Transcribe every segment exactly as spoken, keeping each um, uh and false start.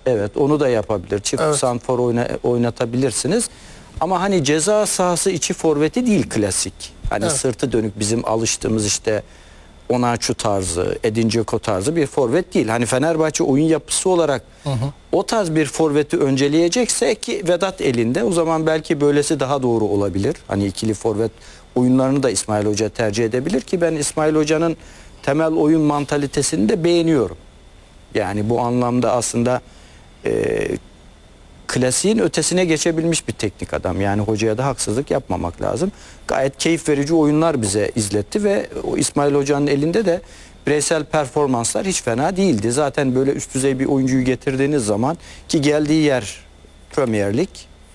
Evet, onu da yapabilir. Çift Evet. sanfor oyna, oynatabilirsiniz. Ama hani ceza sahası içi forveti değil klasik. Hani Evet. sırtı dönük bizim alıştığımız işte Onaçu tarzı, Edin Dzeko tarzı bir forvet değil. Hani Fenerbahçe oyun yapısı olarak hı hı. o tarz bir forveti önceleyecekse ki Vedat elinde, o zaman belki böylesi daha doğru olabilir. Hani ikili forvet oyunlarını da İsmail Hoca tercih edebilir ki ben İsmail Hoca'nın temel oyun mantalitesini de beğeniyorum. Yani bu anlamda aslında e, klasiğin ötesine geçebilmiş bir teknik adam. Yani hocaya da haksızlık yapmamak lazım. Gayet keyif verici oyunlar bize izletti ve o İsmail Hoca'nın elinde de bireysel performanslar hiç fena değildi. Zaten böyle üst düzey bir oyuncuyu getirdiğiniz zaman ki geldiği yer Premier Lig,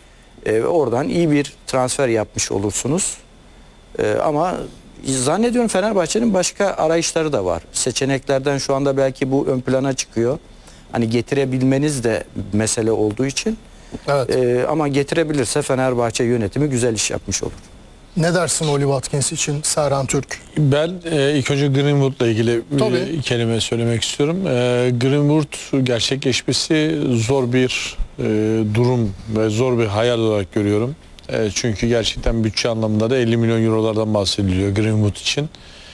e, oradan iyi bir transfer yapmış olursunuz. E, ama zannediyorum Fenerbahçe'nin başka arayışları da var. Seçeneklerden şu anda belki bu ön plana çıkıyor. Hani getirebilmeniz de mesele olduğu için. Evet. Ee, ama getirebilirse Fenerbahçe yönetimi güzel iş yapmış olur. Ne dersin Oli Watkins için Serhan Türk? Ben e, ilk önce Greenwood'la ilgili Tabii. bir kelime söylemek istiyorum. E, Greenwood gerçekleşmesi zor bir e, durum ve zor bir hayal olarak görüyorum. E, çünkü gerçekten bütçe anlamında da elli milyon eurolardan bahsediliyor Greenwood için.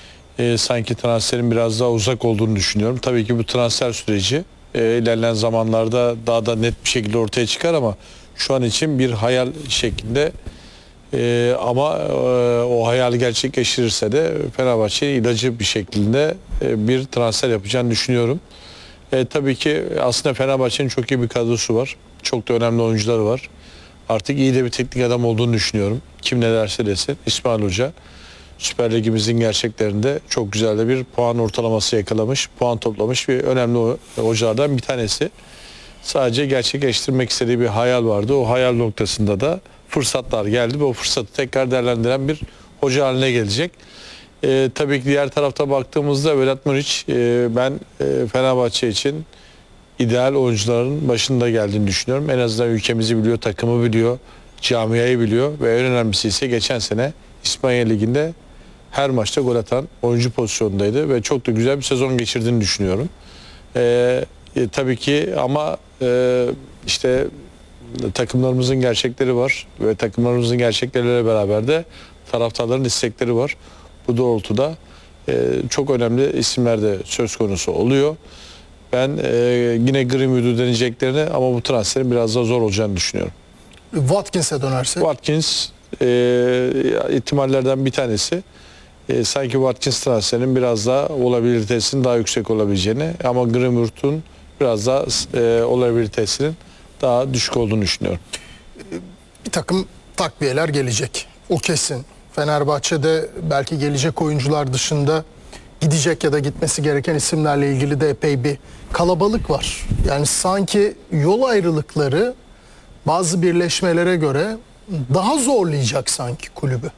E, sanki transferin biraz daha uzak olduğunu düşünüyorum. Tabii ki bu transfer süreci e, ilerleyen zamanlarda daha da net bir şekilde ortaya çıkar ama şu an için bir hayal şeklinde. Ee, ama e, o hayali gerçekleştirirse de Fenerbahçe ilacı bir şekilde e, bir transfer yapacağını düşünüyorum. E, tabii ki aslında Fenerbahçe'nin çok iyi bir kadrosu var. Çok da önemli oyuncuları var. Artık iyi de bir teknik adam olduğunu düşünüyorum. Kim ne derse desin. İsmail Hoca Süper Ligimizin gerçeklerinde çok güzel de bir puan ortalaması yakalamış. Puan toplamış ve önemli hocalardan bir tanesi. Sadece gerçekleştirmek istediği bir hayal vardı. O hayal noktasında da fırsatlar geldi ve o fırsatı tekrar değerlendiren bir hoca haline gelecek. Ee, tabii ki diğer tarafta baktığımızda Vedat Muriç e, ben e, Fenerbahçe için ideal oyuncuların başında geldiğini düşünüyorum. En azından ülkemizi biliyor, takımı biliyor, camiayı biliyor ve en önemlisi ise geçen sene İspanya Ligi'nde her maçta gol atan oyuncu pozisyondaydı ve çok da güzel bir sezon geçirdiğini düşünüyorum. Ee, e, tabii ki ama e, işte takımlarımızın gerçekleri var ve takımlarımızın gerçekleriyle beraber de taraftarların istekleri var. Bu doğrultuda e, çok önemli isimler de söz konusu oluyor. Ben e, yine Greenwood'u deneyeceklerini ama bu transferin biraz daha zor olacağını düşünüyorum. Watkins'e dönersek? Watkins e, ihtimallerden bir tanesi. E, sanki Watkins transferinin biraz daha olabilitesinin daha yüksek olabileceğini ama Greenwood'un biraz daha e, olabilitesinin daha düşük olduğunu düşünüyorum. Bir takım takviyeler gelecek. O kesin. Fenerbahçe'de belki gelecek oyuncular dışında gidecek ya da gitmesi gereken isimlerle ilgili de epey bir kalabalık var. Yani sanki yol ayrılıkları bazı birleşmelere göre daha zorlayacak sanki kulübü.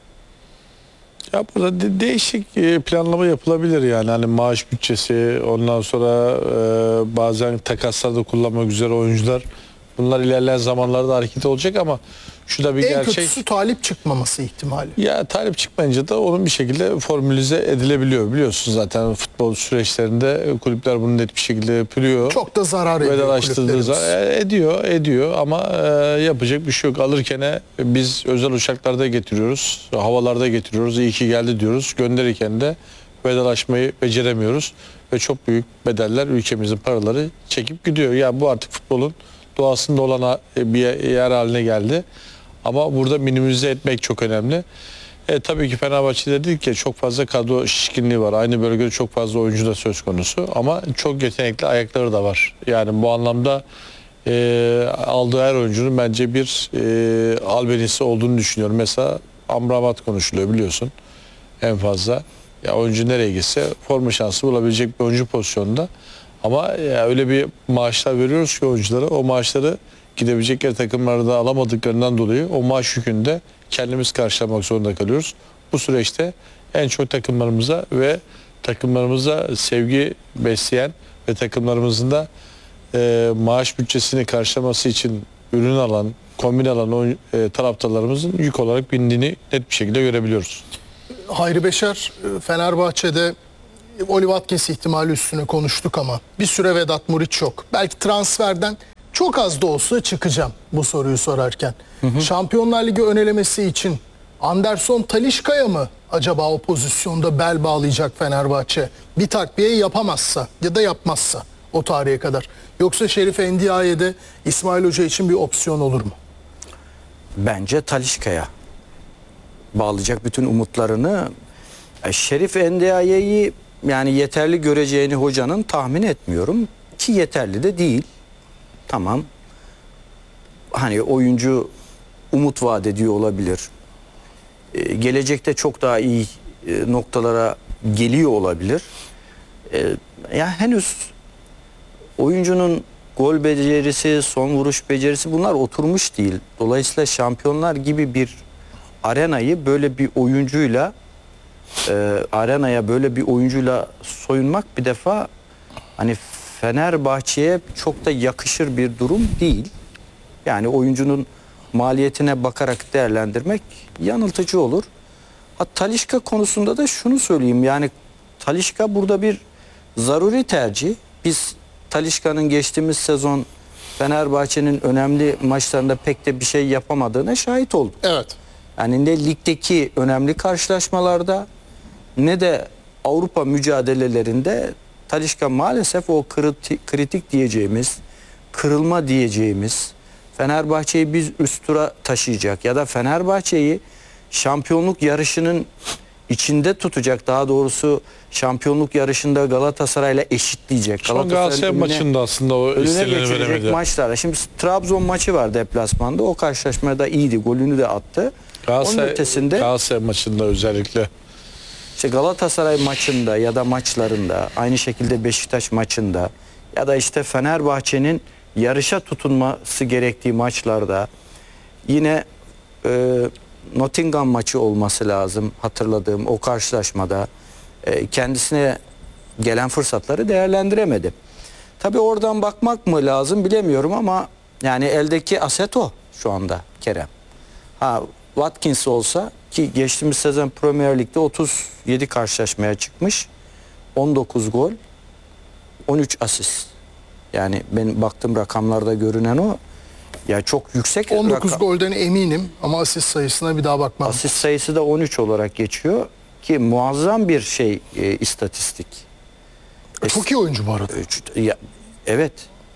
Ya burada de değişik planlama yapılabilir yani hani maaş bütçesi, ondan sonra e, bazen takaslarda kullanmak üzere oyuncular, bunlar ilerleyen zamanlarda hareket olacak ama şu da bir en gerçek. En kötüsü talip çıkmaması ihtimali. Ya talip çıkmayınca da onun bir şekilde formülize edilebiliyor. Biliyorsun zaten futbol süreçlerinde kulüpler bunu net bir şekilde yapıyor. Çok da zarar ediyor kulüplerimiz. Ediyor, ediyor ama e, yapacak bir şey yok. Alırken biz özel uçaklarda getiriyoruz, havalarda getiriyoruz. İyi ki geldi diyoruz. Gönderirken de vedalaşmayı beceremiyoruz ve çok büyük bedeller ülkemizin paraları çekip gidiyor. Ya bu artık futbolun doğasında olan bir yer haline geldi. Ama burada minimize etmek çok önemli. E, tabii ki Fenerbahçe'de dedik ki çok fazla kadro şişkinliği var. Aynı bölgede çok fazla oyuncu da söz konusu. Ama çok yetenekli ayakları da var. Yani bu anlamda e, aldığı her oyuncunun bence bir e, albenisi olduğunu düşünüyorum. Mesela Amrabat konuşuluyor biliyorsun en fazla. Ya oyuncu nereye gitse forma şansı bulabilecek bir oyuncu pozisyonunda. Ama ya öyle bir maaşlar veriyoruz ki oyunculara, o maaşları gidebilecekleri takımlarda alamadıklarından dolayı o maaş yükünü de kendimiz karşılamak zorunda kalıyoruz. Bu süreçte en çok takımlarımıza ve takımlarımıza sevgi besleyen ve takımlarımızın da e, maaş bütçesini karşılaması için ürün alan, kombin alan o, e, taraftarlarımızın yük olarak bindiğini net bir şekilde görebiliyoruz. Hayri Beşer, Fenerbahçe'de Oli Watkins ihtimali üstüne konuştuk ama bir süre Vedat Muriç yok. Belki transferden çok az da olsa çıkacağım bu soruyu sorarken. Hı hı. Şampiyonlar Ligi ön elemesi için Anderson Talisca'ya mı acaba o pozisyonda bel bağlayacak Fenerbahçe? Bir takviye yapamazsa ya da yapmazsa o tarihe kadar. Yoksa Şerif Endiaye'de İsmail Hoca için bir opsiyon olur mu? Bence Talisca'ya bağlayacak bütün umutlarını. Şerif Endiaye'yi yani yeterli göreceğini hocanın tahmin etmiyorum. Ki yeterli de değil. Tamam. Hani oyuncu umut vaat ediyor olabilir. Ee, gelecekte çok daha iyi e, noktalara geliyor olabilir. Ee, ya henüz oyuncunun gol becerisi, son vuruş becerisi bunlar oturmuş değil. Dolayısıyla şampiyonlar gibi bir arenayı böyle bir oyuncuyla e, arenaya böyle bir oyuncuyla soyunmak bir defa hani Fenerbahçe'ye çok da yakışır bir durum değil. Yani oyuncunun maliyetine bakarak değerlendirmek yanıltıcı olur. Ha, Talisca konusunda da şunu söyleyeyim. Yani Talisca burada bir zaruri tercih. Biz Talisca'nın geçtiğimiz sezon Fenerbahçe'nin önemli maçlarında pek de bir şey yapamadığına şahit olduk. Evet. Yani ne ligdeki önemli karşılaşmalarda ne de Avrupa mücadelelerinde Talisca maalesef o kritik, kritik diyeceğimiz, kırılma diyeceğimiz, Fenerbahçe'yi biz üst tura taşıyacak ya da Fenerbahçe'yi şampiyonluk yarışının içinde tutacak, daha doğrusu şampiyonluk yarışında Galatasaray'la eşitleyecek. Son Galatasaray maçında aslında o önüne istenileni geçirecek veremedi. maçlarda. Şimdi Trabzon maçı var deplasmanda. O karşılaşmada iyiydi. Golünü de attı. Galatasaray, Onun ötesinde Galatasaray maçında özellikle işte Galatasaray maçında ya da maçlarında, aynı şekilde Beşiktaş maçında ya da işte Fenerbahçe'nin yarışa tutunması gerektiği maçlarda yine e, Nottingham maçı olması lazım hatırladığım o karşılaşmada e, kendisine gelen fırsatları değerlendiremedi. Tabii oradan bakmak mı lazım bilemiyorum ama yani eldeki aset o şu anda Kerem. Ha Watkins olsa ki geçtiğimiz sezon Premier Lig'de otuz yedi karşılaşmaya çıkmış. on dokuz gol, on üç asist. Yani ben baktığım rakamlarda görünen o. Ya çok yüksek on dokuz rakam. golden eminim ama asist sayısına bir daha bakmam. Asist sayısı da on üç olarak geçiyor ki muazzam bir şey e, istatistik. Çok iyi oyuncu bu arada. E, ya, evet.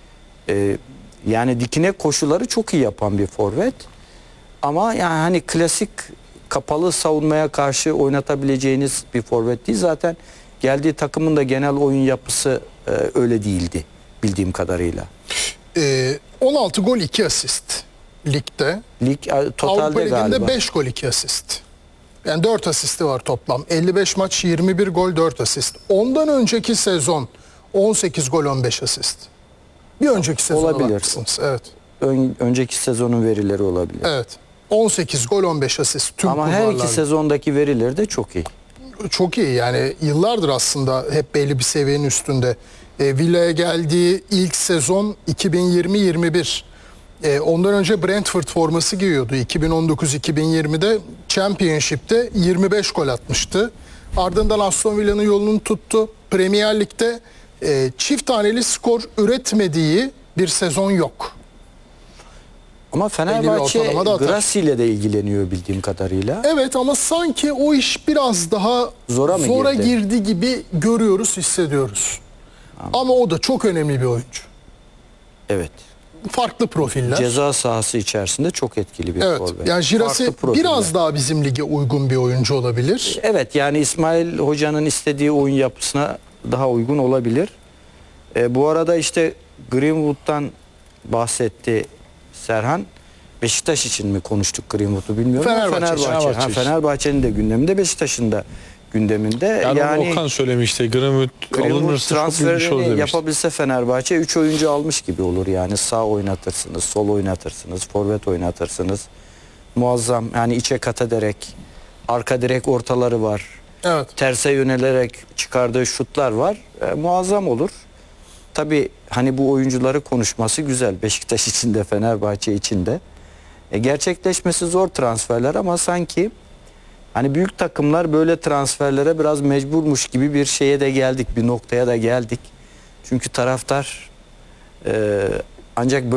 E, yani dikine koşuları çok iyi yapan bir forvet. Ama yani hani klasik kapalı savunmaya karşı oynatabileceğiniz bir forvet değil. Zaten geldiği takımın da genel oyun yapısı e, öyle değildi bildiğim kadarıyla. Ee, on altı gol iki asist ligde. Lig e, totalde Avrupa Ligi'nde galiba. beş gol iki asist. Yani dört asisti var toplam. elli beş maç yirmi bir gol dört asist. Ondan önceki sezon on sekiz gol on beş asist. Bir önceki sezona Olabilir. bakmışsınız. Evet. Ön, önceki sezonun verileri olabilir. Evet. on sekiz gol on beş asist tüm Ama her iki kulvarlarda. sezondaki verileri de çok iyi. Çok iyi yani yıllardır aslında hep belli bir seviyenin üstünde. E, Villa'ya geldiği ilk sezon iki bin yirmi yirmi bir. E, ondan önce Brentford forması giyiyordu. iki bin on dokuz iki bin yirmide Championship'te yirmi beş gol atmıştı. Ardından Aston Villa'nın yolunu tuttu. Premier Lig'de e, çift taneli skor üretmediği bir sezon yok. Ama Fenerbahçe ortalama da atar. Grassi ile de ilgileniyor bildiğim kadarıyla. Evet ama sanki o iş biraz daha Zora mı zora girdi? girdi gibi görüyoruz, hissediyoruz. Ama o da çok önemli bir oyuncu. Evet. Farklı profiller. Ceza sahası içerisinde çok etkili bir Evet. forvet. Yani Girassi Farklı profiller. biraz daha bizim lige uygun bir oyuncu olabilir. Evet yani İsmail Hoca'nın istediği oyun yapısına daha uygun olabilir. E, bu arada işte Greenwood'dan bahsetti Serhan. Beşiktaş için mi konuştuk Greenwood'u bilmiyorum. ama Fenerbahçe için. Fenerbahçe. Fenerbahçe Ha, için. Fenerbahçe'nin de gündeminde, Beşiktaş'ın da gündeminde. yani, Yani, onu Okan söylemişti. Greenwood, Greenwood alınırsa çok büyük bir şey olur transferini demişti. yapabilse Fenerbahçe üç oyuncu almış gibi olur yani. Sağ oynatırsınız, sol oynatırsınız, forvet oynatırsınız. Muazzam yani içe kat ederek, arka direk ortaları var. Evet. Terse yönelerek çıkardığı şutlar var. E, muazzam olur. Tabii hani bu oyuncuları konuşması güzel. Beşiktaş için de Fenerbahçe için de. E, gerçekleşmesi zor transferler ama sanki hani büyük takımlar böyle transferlere biraz mecburmuş gibi bir şeye de geldik. Bir noktaya da geldik. Çünkü taraftar e, ancak böyle